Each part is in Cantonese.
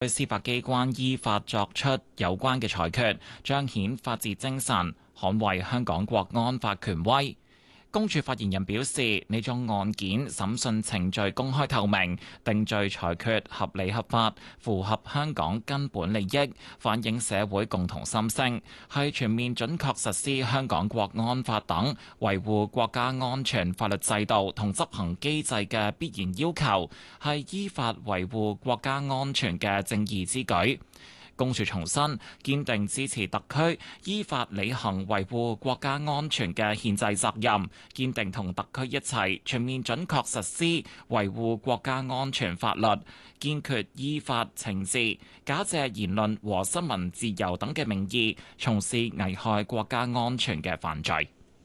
司法機關依法作出有關嘅裁決，彰顯法治精神，捍衛香港國安法權威。公署發言人表示，呢宗案件審訊程序公開透明，定罪裁決合理合法，符合香港根本利益，反映社會共同心聲，係全面準確實施香港國安法等維護國家安全法律制度同執行機制嘅必然要求，係依法維護國家安全嘅正義之舉。公署重申，堅定支持特區依法履行維護國家安全嘅憲制責任，堅定同特區一齊全面準確實施維護國家安全法律，堅決依法懲治假借言論和新聞自由等嘅名義從事危害國家安全嘅犯罪。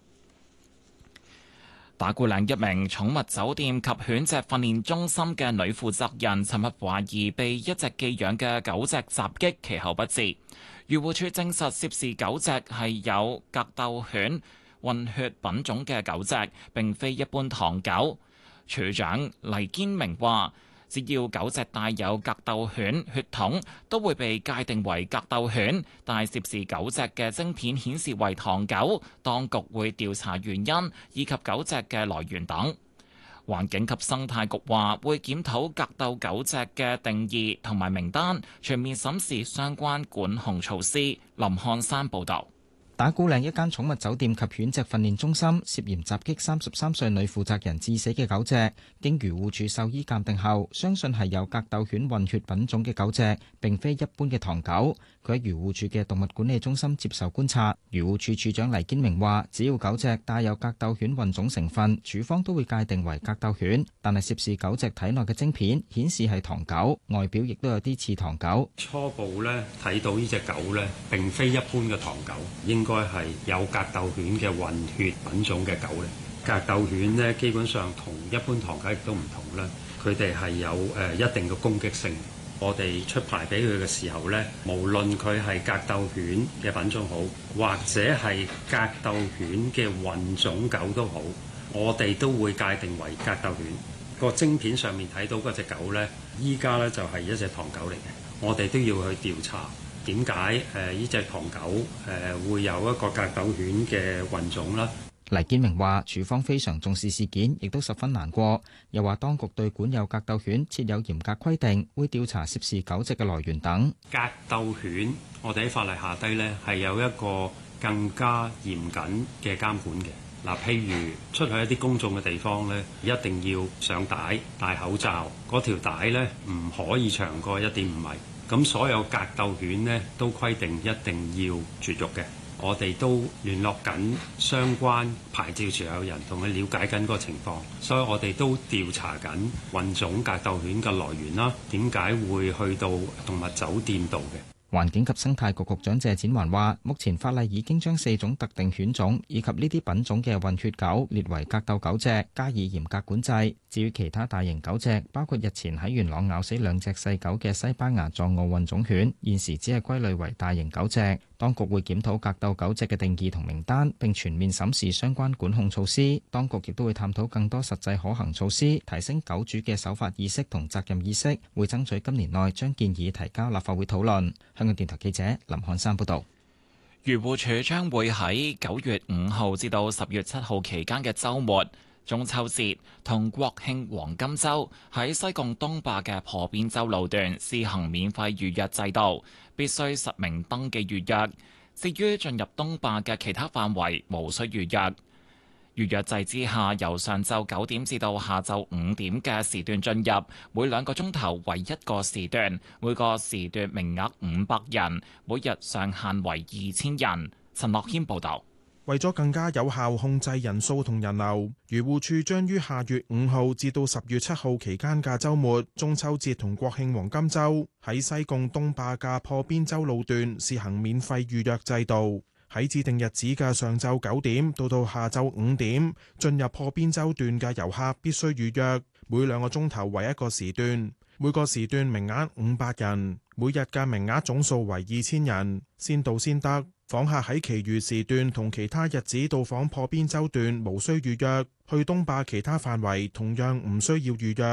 打鼓嶺一名寵物酒店及犬隻訓練中心嘅女負責人，尋日懷疑被一隻寄養嘅狗隻襲擊，其後不治。漁護署證實涉事狗隻係有格鬥犬混血品種嘅狗隻，並非一般唐狗。署長黎堅明話，只要狗隻帶有格鬥犬血統，都會被界定為格鬥犬。但涉事狗隻嘅晶片顯示為唐狗，當局會調查原因以及狗隻嘅來源等。環境及生態局話會檢討格鬥狗隻嘅定義同埋名單，全面審視相關管控措施。林漢山報導。 打鼓嶺一間寵物酒店及犬隻訓練中心涉嫌襲擊33歲女負責人致死嘅狗隻，經漁護署獸醫鑑定後，相信係有格鬥犬混血品種嘅狗隻，並非一般嘅唐狗。佢喺漁護署嘅動物管理中心接受觀察。漁護署署長黎堅明話，只要狗隻帶有格鬥犬混種成分，署方都會界定為格鬥犬。但係涉事狗隻體內嘅晶片顯示係唐狗，外表亦都有啲似唐狗。 初步咧睇到呢隻狗咧並非一般嘅唐狗，應該係有格鬥犬嘅混血品種嘅狗咧。格鬥犬咧基本上同一般唐狗亦都唔同啦，佢哋係有一定嘅攻擊性。我哋出牌俾佢嘅時候呢，無論佢係格鬥犬嘅品種好，或者係格鬥犬嘅混種狗都好，我哋都會界定為格鬥犬。個晶片上面睇到嗰隻狗呢，依家呢就係一隻唐狗嚟嘅。我哋都要去調查點解呢隻唐狗會有一個格鬥犬嘅混種啦。 黎堅明話：署方非常重視事件，亦都十分難過。又話當局對管有格鬥犬設有嚴格規定，會調查涉事狗隻嘅來源等。 格鬥犬，我哋喺法例下低呢係有一個更加嚴謹嘅監管嘅。嗱，譬如出去一啲公眾嘅地方呢，一定要上帶、戴口罩，嗰條帶呢唔可以長過1.5米。咁所有格鬥犬呢都規定一定要絕育嘅。我哋都聯絡緊相關牌照持有人，同佢了解緊嗰個情況，所以我哋都調查緊混種格鬥犬嘅來源啦，點解會去到動物酒店度嘅。 環境及生態局局長謝展寰話，目前法例已經將4種特定犬種以及呢啲品種嘅混血狗列為格鬥狗隻，加以嚴格管制。至於其他大型狗隻，包括日前喺元朗咬死2隻細狗嘅西班牙藏獒混種犬，現時只係歸類為大型狗隻。當局會檢討格鬥狗隻嘅定義同名單，並全面審視相關管控措施。當局亦都會探討更多實際可行措施，提升狗主嘅守法意識同責任意識。會爭取今年內將建議提交立法會討論。香港電台記者林漢山報道。 漁護署將會喺9月5號至到10月7號期間嘅週末、中秋節同國慶黃金週喺西貢東壩嘅破邊洲路段試行免費預約制度，必須實名登記預約。至於進入東壩嘅其他範圍，無需預約。預約制之下，由上晝9點至到下晝5點嘅時段進入，每2個鐘頭為1個時段，每個時段名額500人，每日上限為2000人。陳樂軒報導。 為咗更加有效控制人數同人流，漁護署將於下月5號至到10月7號期間嘅週末、中秋節同國慶黃金週，喺西貢東壩嘅破邊洲路段試行免費預約制度。喺指定日子嘅上晝9點到下晝5點，進入破邊洲段嘅遊客必須預約，每2個鐘頭為1個時段，每個時段名額500人，每日嘅名額總數為2000人，先到先得。訪客喺其餘時段同其他日子到訪破邊洲段無需預約，去東壩其他範圍同樣唔需要預約。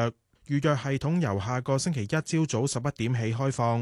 預約系統由下個星期一朝早11點起開放。